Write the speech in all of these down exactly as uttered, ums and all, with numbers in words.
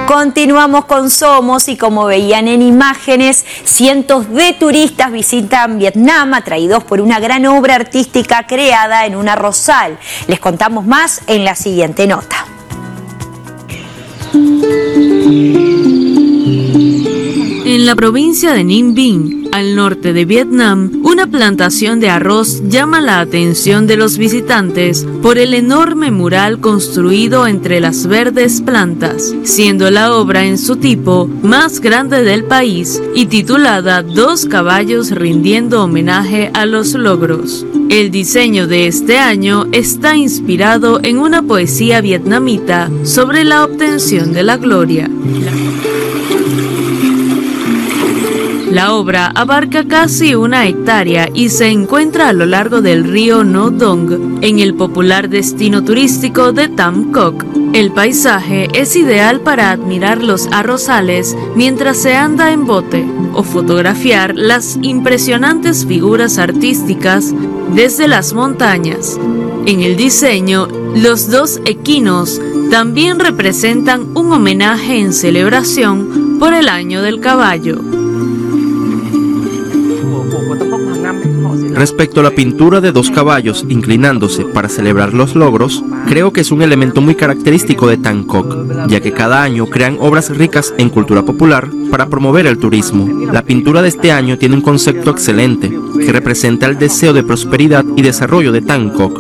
Continuamos con Somos y como veían en imágenes, cientos de turistas visitan Vietnam atraídos por una gran obra artística creada en un arrozal. Les contamos más en la siguiente nota. En la provincia de Ninh Binh, al norte de Vietnam, una plantación de arroz llama la atención de los visitantes por el enorme mural construido entre las verdes plantas, siendo la obra en su tipo más grande del país y titulada Dos caballos rindiendo homenaje a los logros. El diseño de este año está inspirado en una poesía vietnamita sobre la obtención de la gloria. La obra abarca casi una hectárea y se encuentra a lo largo del río No Dong, en el popular destino turístico de Tam Coc. El paisaje es ideal para admirar los arrozales mientras se anda en bote o fotografiar las impresionantes figuras artísticas desde las montañas. En el diseño, los dos equinos también representan un homenaje en celebración por el año del caballo. Respecto a la pintura de dos caballos inclinándose para celebrar los logros, creo que es un elemento muy característico de Tam Coc, ya que cada año crean obras ricas en cultura popular para promover el turismo. La pintura de este año tiene un concepto excelente, que representa el deseo de prosperidad y desarrollo de Tam Coc.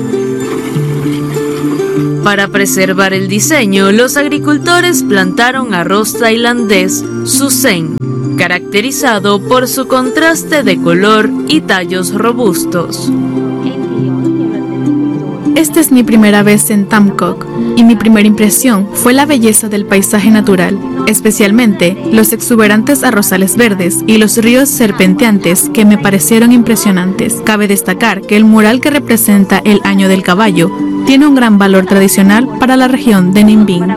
Para preservar el diseño, los agricultores plantaron arroz tailandés Susen, caracterizado por su contraste de color y tallos robustos. Esta es mi primera vez en Tam Coc y mi primera impresión fue la belleza del paisaje natural, especialmente los exuberantes arrozales verdes y los ríos serpenteantes que me parecieron impresionantes. Cabe destacar que el mural que representa el año del caballo tiene un gran valor tradicional para la región de Ninh Binh.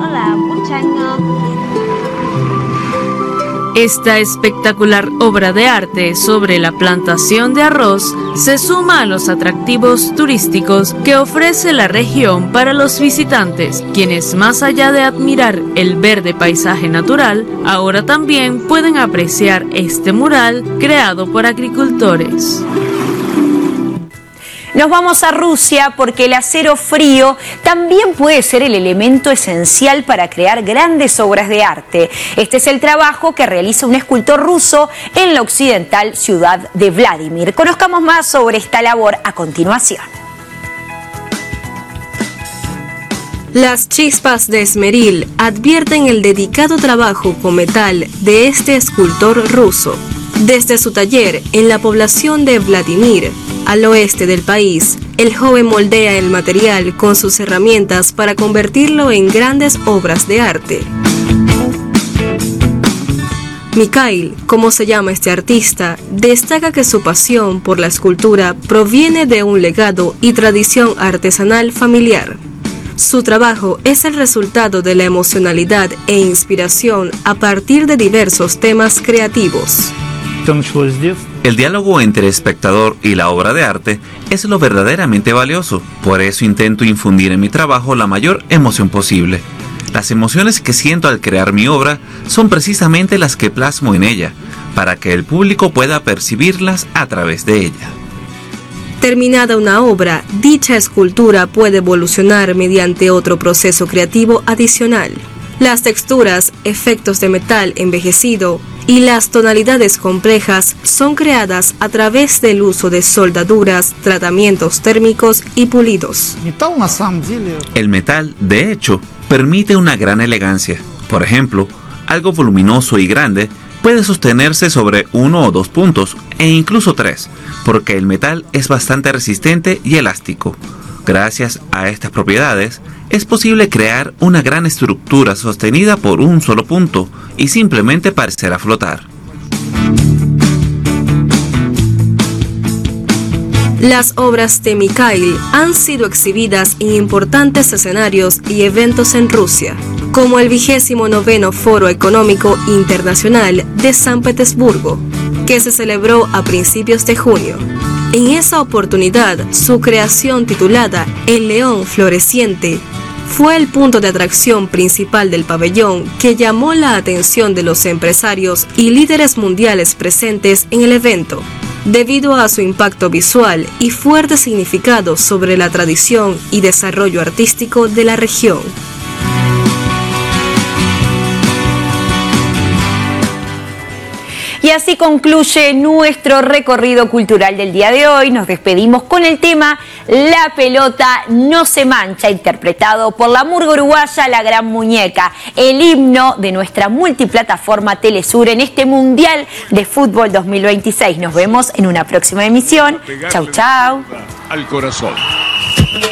Esta espectacular obra de arte sobre la plantación de arroz se suma a los atractivos turísticos que ofrece la región para los visitantes, quienes más allá de admirar el verde paisaje natural, ahora también pueden apreciar este mural creado por agricultores. Nos vamos a Rusia porque el acero frío también puede ser el elemento esencial para crear grandes obras de arte. Este es el trabajo que realiza un escultor ruso en la occidental ciudad de Vladimir. Conozcamos más sobre esta labor a continuación. Las chispas de esmeril advierten el dedicado trabajo con metal de este escultor ruso. Desde su taller en la población de Vladimir, al oeste del país, el joven moldea el material con sus herramientas para convertirlo en grandes obras de arte. Mikhail, como se llama este artista, destaca que su pasión por la escultura proviene de un legado y tradición artesanal familiar. Su trabajo es el resultado de la emocionalidad e inspiración a partir de diversos temas creativos. El diálogo entre el espectador y la obra de arte es lo verdaderamente valioso. Por eso intento infundir en mi trabajo la mayor emoción posible. Las emociones que siento al crear mi obra son precisamente las que plasmo en ella, para que el público pueda percibirlas a través de ella. Terminada una obra, dicha escultura puede evolucionar mediante otro proceso creativo adicional. Las texturas, efectos de metal envejecido y las tonalidades complejas son creadas a través del uso de soldaduras, tratamientos térmicos y pulidos. El metal, de hecho, permite una gran elegancia. Por ejemplo, algo voluminoso y grande puede sostenerse sobre uno o dos puntos, e incluso tres, porque el metal es bastante resistente y elástico. Gracias a estas propiedades, es posible crear una gran estructura sostenida por un solo punto y simplemente parecerá flotar. Las obras de Mikhail han sido exhibidas en importantes escenarios y eventos en Rusia, como el vigésimo noveno Foro Económico Internacional de San Petersburgo, que se celebró a principios de junio. En esa oportunidad, su creación titulada El León Floreciente fue el punto de atracción principal del pabellón que llamó la atención de los empresarios y líderes mundiales presentes en el evento, debido a su impacto visual y fuerte significado sobre la tradición y desarrollo artístico de la región. Y así concluye nuestro recorrido cultural del día de hoy. Nos despedimos con el tema La pelota no se mancha, interpretado por la murga uruguaya La Gran Muñeca, el himno de nuestra multiplataforma Telesur en este Mundial de Fútbol dos mil veintiséis. Nos vemos en una próxima emisión. Chau, chau. Al corazón.